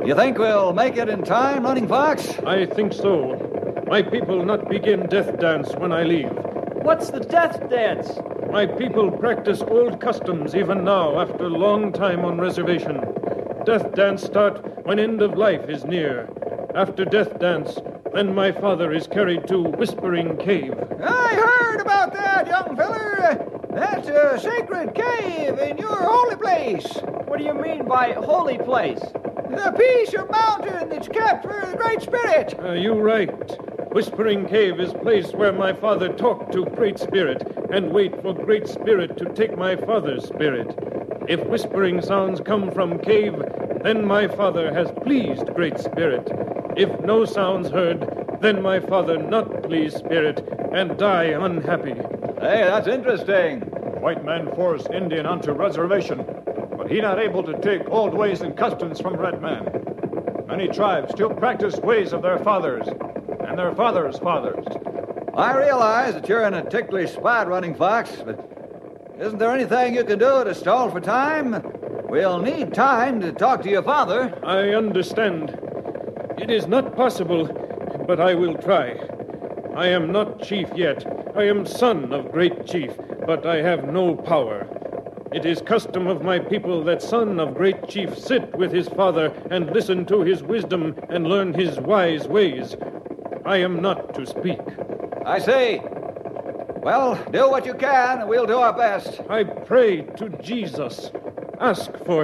You think we'll make it in time, Running Fox? I think so. My people not begin death dance when I leave. What's the death dance? My people practice old customs even now after long time on reservation. Death dance start when end of life is near. After death dance, then my father is carried to Whispering Cave. I heard about that, young feller. That's a sacred cave in your holy place. What do you mean by holy place? The piece of mountain that's kept for the Great Spirit. You right. Whispering Cave is place where my father talked to Great Spirit and wait for Great Spirit to take my father's spirit. If whispering sounds come from cave, then my father has pleased Great Spirit. If no sounds heard, then my father not pleased Spirit and die unhappy. Hey, that's interesting. White man forced Indian onto reservation, but he not able to take old ways and customs from red man. Many tribes still practice ways of their fathers and their fathers' fathers. I realize that you're in a ticklish spot, Running Fox, but isn't there anything you can do to stall for time? We'll need time to talk to your father. I understand. It is not possible, but I will try. I am not chief yet. I am son of great chief, but I have no power. It is custom of my people that son of great chief sit with his father and listen to his wisdom and learn his wise ways. I am not to speak. I see. Well, do what you can, and we'll do our best. I pray to Jesus. Ask for